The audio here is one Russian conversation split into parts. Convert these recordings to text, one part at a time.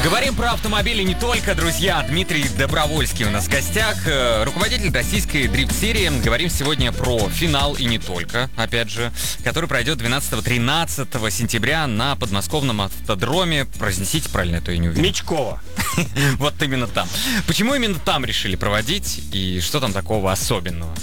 Говорим про автомобили не только, друзья. Дмитрий Добровольский у нас в гостях, руководитель российской дрифт-серии. Говорим сегодня про финал и не только, опять же, который пройдет 12-13 сентября на подмосковном автодроме. Произнесите правильно, это я не уверен. Мечково. Вот именно там. Почему именно там решили проводить и что там такого особенного?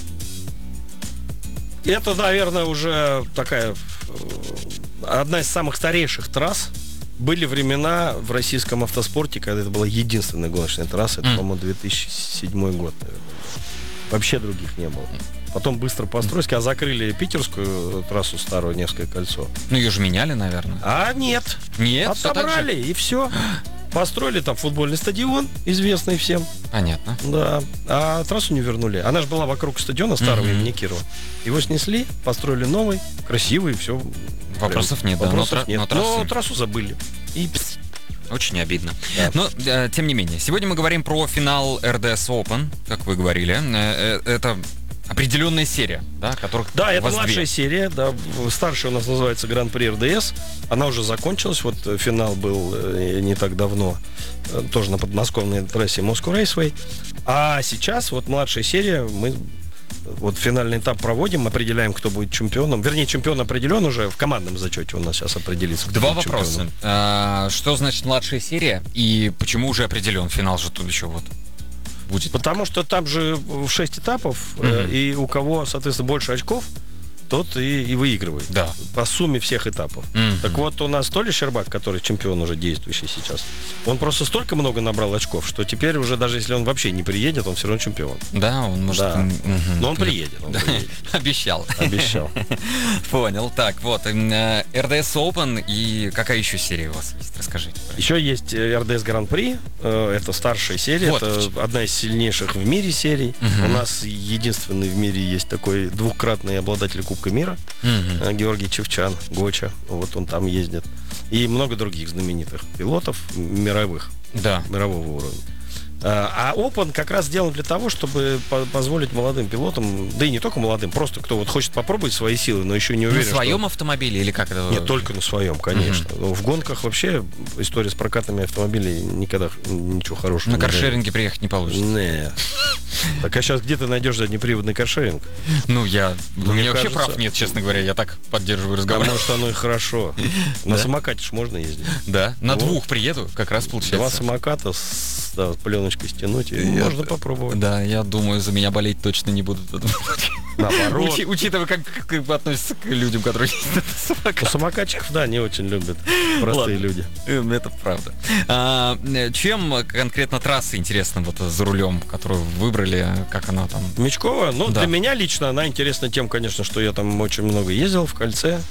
Это, наверное, уже такая одна из самых старейших трасс. Были времена в российском автоспорте, когда это была единственная гоночная трасса. Это, по-моему, 2007 год, наверное. Вообще других не было. Потом быстро построились, когда закрыли питерскую трассу старую, Невское кольцо. Ну, ее же меняли, наверное. А нет. Нет? Отобрали, и все. Построили там футбольный стадион, известный всем. Понятно. Да. А трассу не вернули. Она же была вокруг стадиона старого имени Кирова. Его снесли, построили новый, красивый, все. Вопросов нет, Вопросов да. нет. Но трассу забыли. И очень обидно. Да. Но, тем не менее, сегодня мы говорим про финал РДС Open, как вы говорили. Это определенная серия, да, которых да, это младшая серия, да, старшая у нас называется Гран-при РДС, она уже закончилась, вот финал был не так давно, тоже на подмосковной трассе Moscow Raceway, а сейчас вот младшая серия, мы вот финальный этап проводим, определяем, кто будет чемпионом, вернее, чемпион определен уже, в командном зачете у нас сейчас определится. Два вопроса. Что значит младшая серия и почему уже определен финал же тут еще вот? Будет. Потому что там же 6 этапов, и у кого, соответственно, больше очков, тот и выигрывает. Да. По сумме всех этапов. Так вот, у нас Толя Щербак, который чемпион уже действующий сейчас, он просто столько много набрал очков, что теперь уже даже если он вообще не приедет, он все равно чемпион. Да, он может... Да. Но он приедет. Обещал. Обещал. Понял. Так, вот, РДС Open и какая еще серия у вас есть? Расскажите. Еще есть РДС Гран-при, это старшая серия, Вот. это одна из сильнейших в мире серий. У нас единственный в мире есть такой двукратный обладатель Кубка мира, Георгий Чевчан, Гоча, вот он там ездит. И много других знаменитых пилотов мировых, мирового уровня. А Open как раз сделан для того, чтобы позволить молодым пилотам, да и не только молодым, просто кто вот хочет попробовать свои силы, но еще не уверен, на своем автомобиле или как это? Нет, только на своем, конечно. В гонках вообще история с прокатами автомобилей никогда ничего хорошего На не дает. каршеринге приехать не получится. Не. Так а сейчас где ты найдешь заднеприводный каршеринг? Ну, у меня вообще кажется, прав нет, честно говоря, я так поддерживаю разговор. А может, оно и хорошо. На самокате ж можно ездить. Да, на Вот. 2 приеду, как раз получается. 2 самоката с пленочкой стянуть, и можно попробовать. Да, я думаю, за меня болеть точно не будут. Наоборот. Учитывая, как относятся к людям, которые ездят на самокатах. Ну, самокатчиков, да, не очень любят простые люди. Это правда. Чем конкретно трасса интересна вот за рулем, которую вы выбрали, как она там? Мечкова, ну, Да. для меня лично она интересна тем, конечно, что я там очень много ездил в кольце.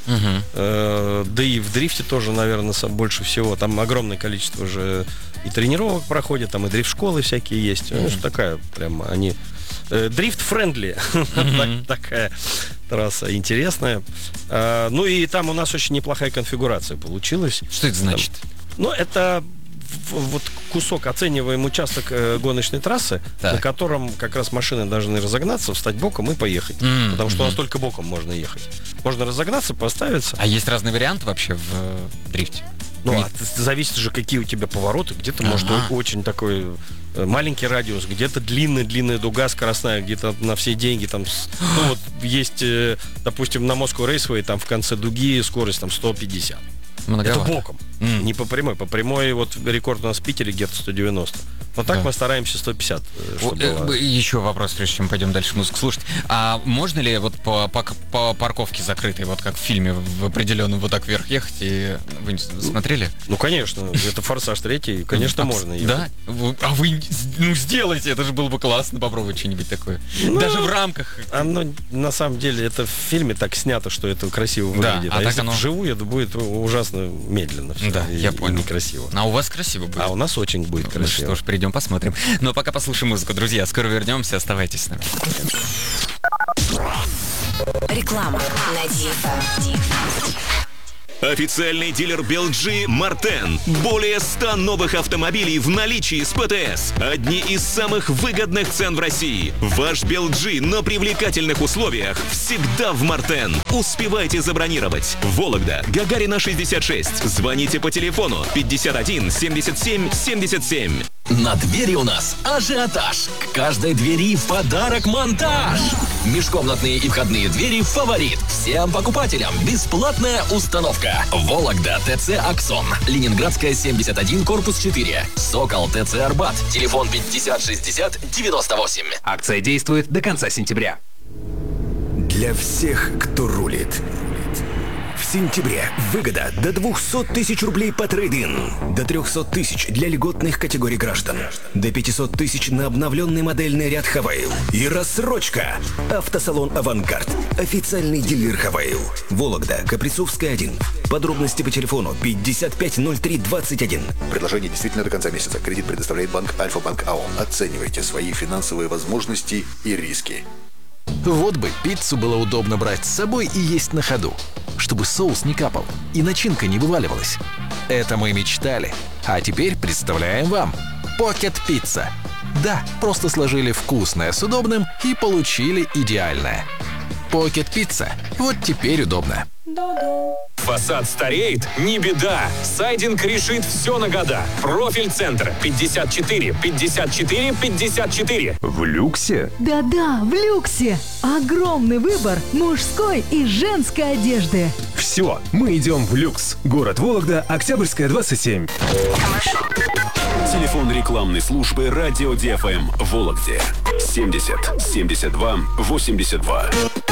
Да и в дрифте тоже, наверное, больше всего. Там огромное количество уже и тренировок проходит, там и дрифт-школы всякие есть. Ну, что такая, прям они... Дрифт-френдли. Такая трасса интересная. Ну и там у нас очень неплохая конфигурация получилась. Что это значит? Ну, это вот кусок, оцениваем участок гоночной трассы, Так. на котором как раз машины должны разогнаться, встать боком и поехать. Потому что у нас только боком можно ехать. Можно разогнаться, поставиться. А есть разные варианты вообще в дрифте? Ну, зависит же, какие у тебя повороты. Где-то, может, очень такой маленький радиус, где-то длинная дуга скоростная, где-то на все деньги. Там, ну, вот есть, допустим, на Moscow Raceway, там в конце дуги скорость там 150. Многовато. Это боком, не по прямой. По прямой вот рекорд у нас в Питере где-то 190. Но так мы стараемся 150, чтобы было. Еще вопрос, прежде чем пойдем дальше музыку слушать. А можно ли вот по парковке закрытой, вот как в фильме, в определенном вот так вверх ехать? И вы смотрели? Ну, конечно, это «Форсаж 3», конечно, можно ехать. Да? А вы сделайте, это же было бы классно попробовать что-нибудь такое. Даже в рамках. Оно, на самом деле, это в фильме так снято, что это красиво выглядит. а А так если оно- вживую, это будет ужасно медленно все. Да, я понял. И некрасиво. А у вас красиво будет. А у нас очень будет Ну красиво. что ж, перейдем посмотрим. Но пока послушаем музыку, друзья. Скоро вернемся, оставайтесь с нами. Реклама на DFM. Официальный дилер Белджи Мартен. Более 100 новых автомобилей в наличии с ПТС. Одни из самых выгодных цен в России. Ваш Белджи на привлекательных условиях всегда в Мартен. Успевайте забронировать. Вологда, Гагарина 66. Звоните по телефону 51 77 77. На двери у нас ажиотаж. К каждой двери в подарок монтаж. Межкомнатные и входные двери «Фаворит». Всем покупателям бесплатная установка. Вологда, ТЦ «Аксон». Ленинградская, 71, корпус 4. Сокол, ТЦ «Арбат». Телефон 50 60 98. Акция действует до конца сентября. Для всех, кто рулит. В сентябре выгода до 200 тысяч рублей по трейд-ин, до 300 тысяч для льготных категорий граждан, до 500 тысяч на обновленный модельный ряд «Хавейл» и рассрочка. Автосалон «Авангард». Официальный дилер «Хавейл». Вологда, Каприцовская, 1. Подробности по телефону 550321. Предложение действительно до конца месяца. Кредит предоставляет банк Альфа-Банк АО. Оценивайте свои финансовые возможности и риски. Вот бы пиццу было удобно брать с собой и есть на ходу, чтобы соус не капал и начинка не вываливалась. Это мы мечтали. А теперь представляем вам Pocket Pizza. Да, просто сложили вкусное с удобным и получили идеальное. Pocket Pizza. Вот теперь удобно. Фасад стареет? Не беда. Сайдинг решит все на года. Профиль центр 54 54 54. В люксе? Да-да, в люксе. Огромный выбор мужской и женской одежды. Все, мы идем в люкс. Город Вологда, Октябрьская, 27. Телефон рекламной службы «Радио ДФМ» в Вологде. 70 72 82.